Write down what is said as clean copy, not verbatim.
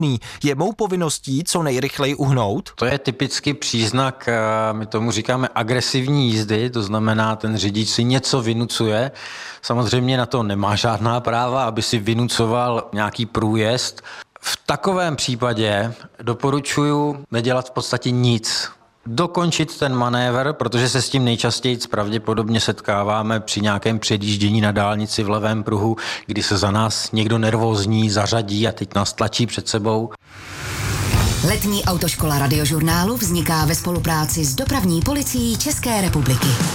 nutný. Je mou povinností co nejrychleji uhnout? To je typický příznak, my tomu říkáme agresivní jízdy, to znamená, ten řidič si něco vynucuje. Samozřejmě na to nemá žádná práva, aby si vynucoval nějaký průjezd. V takovém případě doporučuji nedělat v podstatě nic. Dokončit ten manévr, protože se s tím nejčastěji pravděpodobně setkáváme při nějakém předjíždění na dálnici v levém pruhu, kdy se za nás někdo nervózní zařadí a teď nás tlačí před sebou. Letní autoškola Radiožurnálu vzniká ve spolupráci s Dopravní policií České republiky.